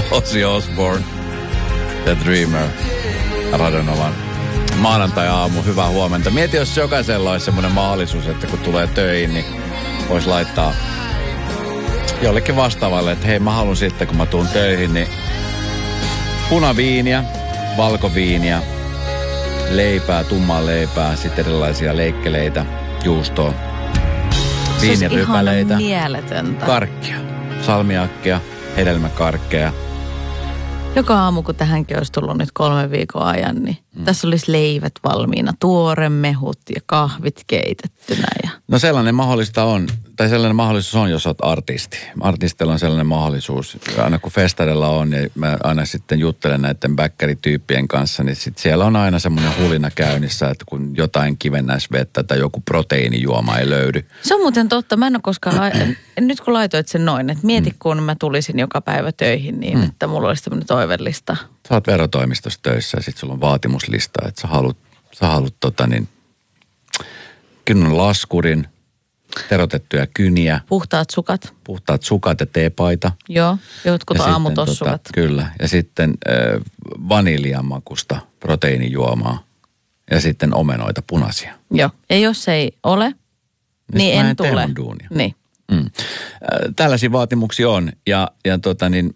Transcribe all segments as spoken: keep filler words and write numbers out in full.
Ozzy Osbourne, The Dreamer, Radonovan maanantai-aamu, hyvää huomenta. Mieti, jos jokaisella olisi semmoinen mahdollisuus, että kun tulee töihin, niin voisi laittaa jollekin vastaavalle, että hei, mä haluan sitten, kun mä tuun töihin, niin punaviiniä, valkoviiniä, leipää, tummaa leipää, sitten erilaisia leikkeleitä, juustoa, viinirypäleitä, mieletöntä. Karkkia, salmiakkia, hedelmäkarkkeja. Joka aamu, kun tähänkin olisi tullut nyt kolmen viikon ajan, niin mm. tässä olisi leivät valmiina, tuoremehut ja kahvit keitettynä. Ja... No sellainen mahdollista on, tai sellainen mahdollisuus on, jos olet artisti. Artistilla on sellainen mahdollisuus. Aina kun festareilla on, niin mä aina sitten juttelen näiden bäkkärityyppien kanssa, niin sit siellä on aina semmoinen hulina käynnissä, että kun jotain kivennäisvettä tai joku proteiinijuoma ei löydy. Se on muuten totta. Mä en ole koskaan, la... nyt kun laitoit sen noin, että mieti, mm. kun mä tulisin joka päivä töihin niin, mm. että mulla olisi tämmöinen toivellista. Sä oot verotoimistossa töissä ja sit sulla on vaatimuslista, että sä haluat, sä haluat tota niin, kynnyn laskurin, terotettuja kyniä. Puhtaat sukat. Puhtaat sukat ja teepaita. Joo, jotkut aamutossukat. Tota, kyllä, ja sitten äh, vaniljanmakusta proteiinijuomaa ja sitten omenoita punaisia. Joo, ja jos ei ole, niin, niin en, en tule. Niin. Mm. Äh, tällaisia vaatimuksia on ja, ja tota niin,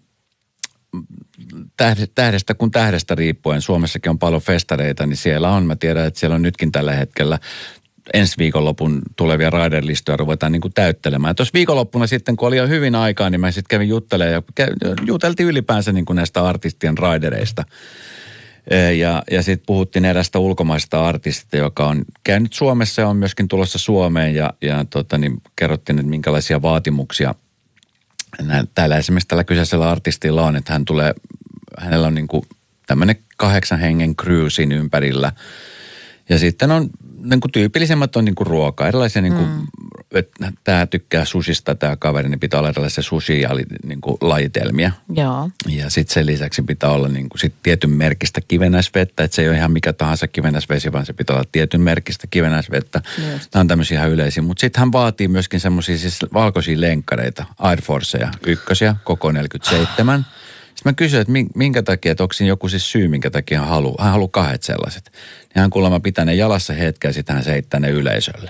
tähdestä kun tähdestä riippuen, Suomessakin on paljon festareita, niin siellä on, mä tiedän, että siellä on nytkin tällä hetkellä ensi viikonlopun tulevia riderlistoja ruvetaan niin kuin täyttelemään. Tuossa viikonloppuna sitten, kun oli jo hyvin aikaa, niin mä sitten kävin juttelemaan ja juteltiin ylipäänsä niin kuin näistä artistien ridereista. Ja, ja sitten puhuttiin erästä ulkomaista artistista, joka on käynyt Suomessa ja on myöskin tulossa Suomeen ja, ja tota, niin kerrottiin, että minkälaisia vaatimuksia täällä esimerkiksi tällä kyseisellä artistilla on, että hän tulee, hänellä on niin kuin tämmöinen kahdeksan hengen crew siinä ympärillä. Ja sitten on niin kuin tyypillisemmät on niin kuin ruoka, erilaisia niin kuin, mm. että tämä tykkää sushista tämä kaveri, niin pitää olla erilaisia sushi-lajitelmia. Joo. Ja sitten sen lisäksi pitää olla niin kuin sit tietyn merkistä kivennäisvettä, että se ei ole ihan mikä tahansa kivennäisvesi, vaan se pitää olla tietyn merkistä kivennäisvettä. Just. Nämä on tämmöisiä ihan yleisiä, mutta sitten hän vaatii myöskin semmoisia siis valkoisia lenkkareita, Air Forceja, ykkösiä, koko neljäkymmentäseitsemän. Sitten mä kysyin, että minkä takia, että onko siinä joku siis syy, minkä takia hän haluaa. Hän haluaa kahdet sellaiset. Niin hän kuulemma pitää ne jalassa hetkeä ja sitten hän seittää ne yleisölle.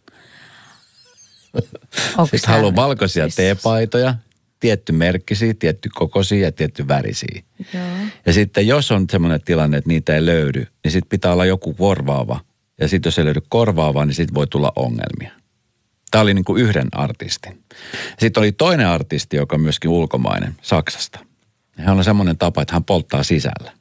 Sitten haluaa valkoisia teepaitoja, tietty merkkisiä, tietty kokoisia ja tietty värisiä. Joo. Ja sitten jos on semmoinen tilanne, että niitä ei löydy, niin sitten pitää olla joku korvaava. Ja sitten jos ei löydy korvaavaa, niin sitten voi tulla ongelmia. Tämä oli niin kuin yhden artistin. Sitten oli toinen artisti, joka on myöskin ulkomainen, Saksasta. Hän on semmoinen tapa, että hän polttaa sisällä.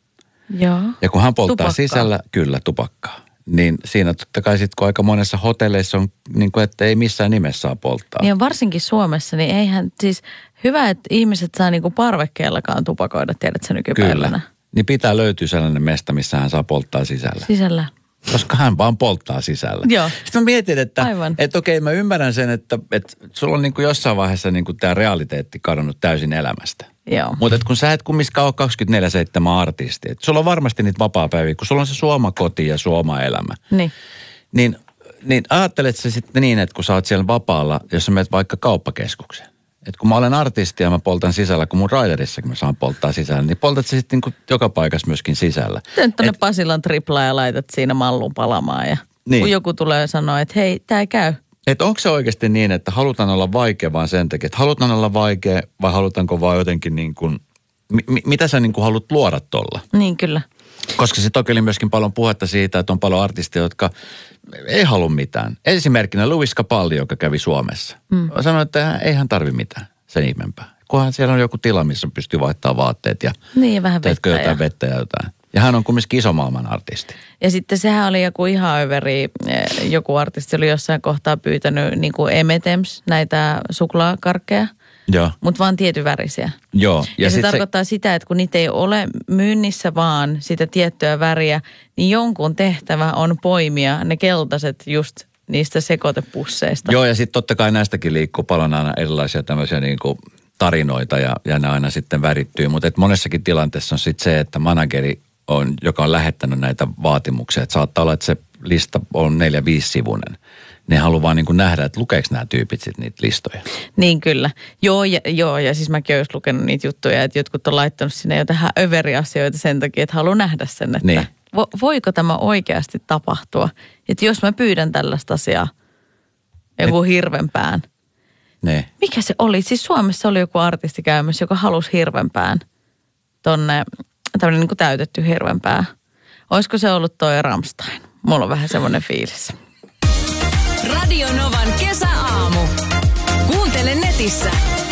Joo. Ja kun hän polttaa tupakkaa. sisällä, kyllä tupakkaa. Niin siinä totta kai sitten, kun aika monessa hotelleissa on, niin kuin, että ei missään nimessä saa polttaa. Niin varsinkin Suomessa, niin eihän siis hyvä, että ihmiset saa niin kuin parvekkeellakaan tupakoida, tiedät sä nykypäivänä. Kyllä. Niin pitää löytyä sellainen mesta, missä hän saa polttaa sisällä. Sisällä. Koska hän vaan polttaa sisällä. Joo. Sitten mä mietin, että, Aivan. että okei, mä ymmärrän sen, että, että sulla on niin kuin jossain vaiheessa niin kuin tämä realiteetti kadonnut täysin elämästä. Joo. Mutta kun sä et kumminkaan ole kaksikymmentäneljä seitsemän artisti, että sulla on varmasti niitä vapaapäiviä, kun sulla on se suoma koti ja suoma elämä. Niin. Niin, niin ajattelet sä sitten niin, että kun sä oot siellä vapaalla, jos sä menet vaikka kauppakeskukseen. Että kun mä olen artisti ja mä poltan sisällä, kun mun riderissakin mä saan polttaa sisällä, niin poltat sä sitten niin joka paikassa myöskin sisällä. Nyt tuonne Pasilan triplaa ja laitat siinä mallun palamaan ja niin. Kun joku tulee sanoa, että hei, tää ei käy. Että onko se oikeasti niin, että halutaan olla vaikea vaan sen takia, että halutaan olla vaikea vai halutaanko vaan jotenkin niin kuin, mi, mitä sä niin kuin haluat luoda tolla? Niin kyllä. Koska se toki oli myöskin paljon puhetta siitä, että on paljon artisteja, jotka ei halua mitään. Esimerkkinä Lewis Capaldi, joka kävi Suomessa. Mm. Sanoi, että ei hän tarvi mitään sen ihmeempää. Kunhan siellä on joku tila, missä pystyy vaihtamaan vaatteet ja, niin, vähän vettä jotain ja... vettä ja jotain. Ja hän on kumminkin iso maailman artisti. Ja sitten sehän oli joku ihan överi, joku artisti oli jossain kohtaa pyytänyt niin kuin M and M's, näitä suklaakarkkeja. Joo. Mutta vaan tietyvärisiä. Joo. Ja, ja se tarkoittaa se... sitä, että kun niitä ei ole myynnissä vaan sitä tiettyä väriä, niin jonkun tehtävä on poimia ne keltaiset just niistä sekoitepusseista. Joo, ja sitten totta kai näistäkin liikkuu paljon aina erilaisia tämmöisiä niin kuin tarinoita ja, ja ne aina sitten värittyy. Mutta monessakin tilanteessa on sitten se, että manageri on, joka on lähettänyt näitä vaatimuksia, että saattaa olla, että se lista on neljä viisi sivuinen. Ne haluaa vaan niin kuin nähdä, että lukeeko nämä tyypit sitten niitä listoja. Niin kyllä. Joo ja, joo, ja siis mäkin olen lukenut niitä juttuja, että jotkut on laittanut sinne jo tähän överiasioita sen takia, että haluaa nähdä sen, että niin. vo, voiko tämä oikeasti tapahtua. Että jos mä pyydän tällaista asiaa, joku Et... hirvenpään. Ne. Mikä se oli? Siis Suomessa oli joku artisti käymässä, joka halusi hirvenpään. Tonne, tämmöinen niin kuin täytetty hirvenpää. Olisiko se ollut toi Rammstein? Mulla on vähän semmoinen fiilis. Radio Novan kesäaamu. Kuuntele netissä